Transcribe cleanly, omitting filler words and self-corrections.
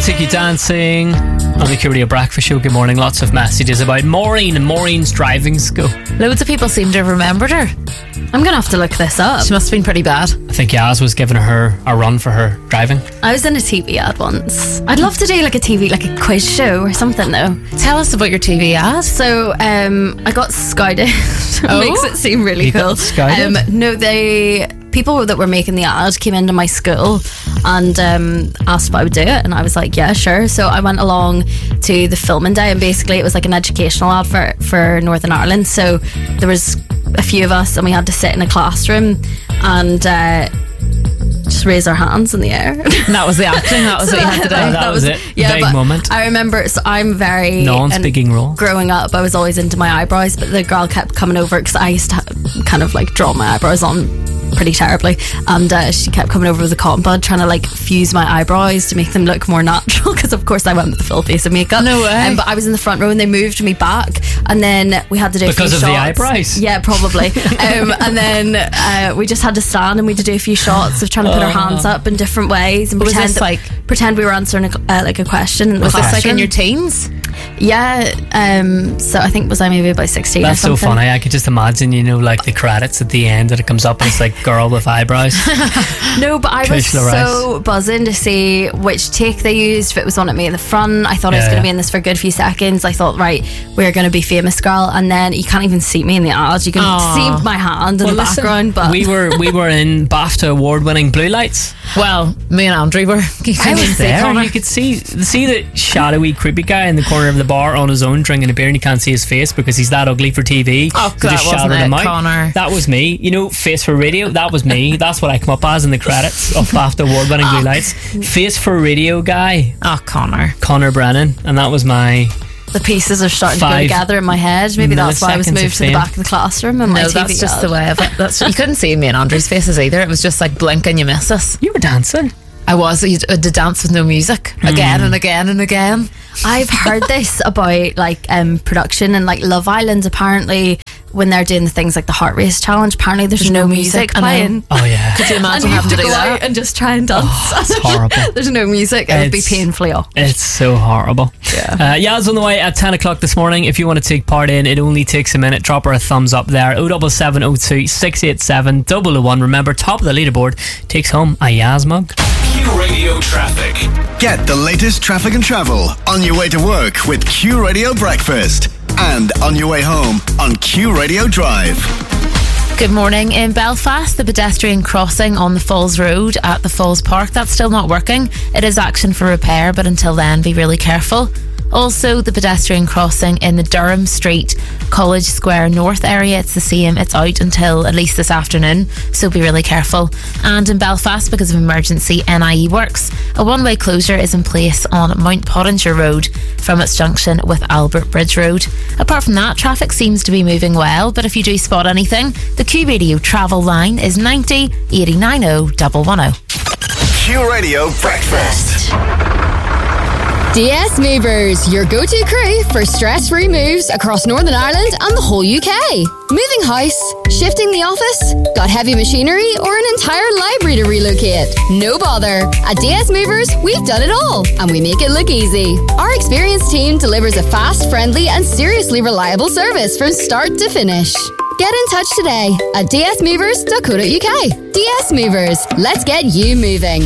Take You Dancing on the Q Radio Breakfast Show. Good morning. Lots of messages about Maureen and Maureen's driving school. Loads of people seem to have remembered her. I'm going to have to look this up. She must have been pretty bad. I think Yaz was giving her a run for her driving. I was in a TV ad once. I'd love to do like a TV, like a quiz show or something though. Tell us about your TV ad. So I got scouted. Makes it seem really cool. Got scouted? No, people that were making the ad came into my school and asked if I would do it, and I was like, yeah, sure. So I went along to the filming day, and basically it was like an educational ad for Northern Ireland. So there was a few of us, and we had to sit in a classroom and just raise our hands in the air. And that was the acting. That was what you had to do. That was it. Yeah, Big moment. I remember. So I'm very non-speaking role. Growing up, I was always into my eyebrows, but the girl kept coming over because I used to kind of like draw my eyebrows on pretty terribly, and she kept coming over with a cotton bud trying to like fuse my eyebrows to make them look more natural, because of course I went with the full face of makeup. No way. But I was in the front row and they moved me back, and then we had to do because a few of shots. the eyebrows. Yeah, probably. And then we just had to stand and we had to do a few shots of trying to put our hands up in different ways and pretend we were answering a question. Was this like in your teens? Yeah, so I think was I maybe about 16 That's or something. so funny. I could just imagine, like the credits at the end and it comes up and it's like girl with eyebrows. No, but I was so buzzing to see which take they used. If it was on at me in the front, I thought I was going to be in this for a good few seconds. I thought, right, we're going to be famous, girl. And then you can't even see me in the ad. You can see my hand in the background. But we were in BAFTA award-winning Blue Lights. Well, me and Andrew were. I was there. You could see the shadowy, creepy guy in the corner of the bar on his own drinking a beer, and you can't see his face because he's that ugly for TV. Oh, that wasn't it, Connor. That was me. Face for radio. That was me. That's what I come up as in the credits of BAFTA award-winning Blue Lights. Face for radio guy. Oh, Connor Brennan, and that was my. The pieces are starting to go together in my head. Maybe that's why I was moved to the back of the classroom. And no, that's just the way of it. You couldn't see me and Andrew's faces either. It was just like blink and you miss us. You were dancing. I was. I had to dance with no music again and again and again. I've heard this about like production and like Love Island. Apparently, when they're doing the things like the Heart Race Challenge, apparently there's no music playing. Oh yeah. Could you imagine having to do that and just try and dance? It's horrible. There's no music. It would be painfully off. It's so horrible. Yeah. It's on the way at 10 o'clock this morning. If you want to take part in, it only takes a minute. Drop her a thumbs up there. 07702 687 001. Remember, top of the leaderboard takes home a Yaz mug. Q Radio Traffic. Get the latest traffic and travel on your way to work with Q Radio Breakfast, and on your way home on Q Radio Drive. Good morning. In Belfast, the pedestrian crossing on the Falls Road at the Falls Park, that's still not working. It is action for repair, but until then, be really careful. Also, the pedestrian crossing in the Durham Street, College Square North area, it's the same. It's out until at least this afternoon, so be really careful. And in Belfast, because of emergency NIE works, a one-way closure is in place on Mount Pottinger Road from its junction with Albert Bridge Road. Apart from that, traffic seems to be moving well, but if you do spot anything, the Q Radio travel line is 90 89 110. Q Radio Breakfast. DS Movers, your go-to crew for stress-free moves across Northern Ireland and the whole UK. Moving house, shifting the office, got heavy machinery or an entire library to relocate? No bother. At DS Movers, we've done it all and we make it look easy. Our experienced team delivers a fast, friendly and seriously reliable service from start to finish. Get in touch today at dsmovers.co.uk. DS Movers, let's get you moving.